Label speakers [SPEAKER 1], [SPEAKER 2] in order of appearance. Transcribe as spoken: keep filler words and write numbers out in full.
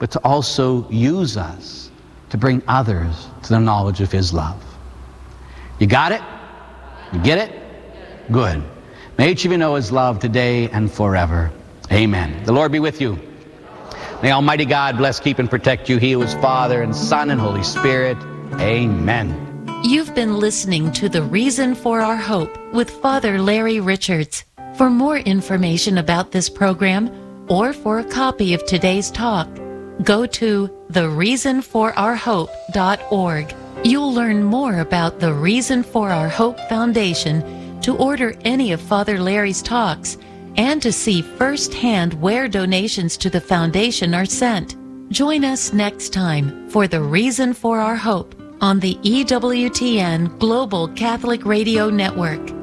[SPEAKER 1] but to also use us to bring others to the knowledge of His love. You got it? You get it? Good. May each of you know His love today and forever. Amen. The Lord be with you. May Almighty God bless, keep, and protect you. He who is Father and Son and Holy Spirit. Amen.
[SPEAKER 2] You've been listening to The Reason for Our Hope with Father Larry Richards. For more information about this program or for a copy of today's talk, go to the reason for our hope dot org. You'll learn more about the Reason for Our Hope Foundation, to order any of Father Larry's talks, and to see firsthand where donations to the foundation are sent. Join us next time for The Reason for Our Hope on the E W T N Global Catholic Radio Network.